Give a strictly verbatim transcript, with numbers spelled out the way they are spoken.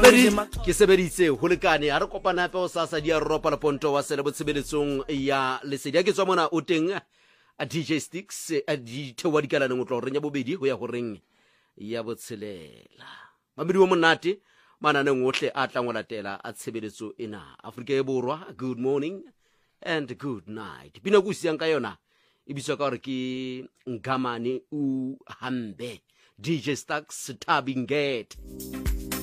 sebedi ke sebeditse ho lekane ha re kopana hape o sasa dia ropa la ponto wa sele botshebeletsong ya lesedi ya ke tswa mona o teng a D J Sticks a di thewa dikala nngwe tlo reng ya bobedi ho ya ho reng ya botshelela mamedi wa monate manane ngohle a tla ngolatela a tshebeletso ena Afrika e borwa. Good morning and good night. Pina ku siang ka yona e biswa ka hore ke Ngamane u Hambe D J Sticks Tabingate.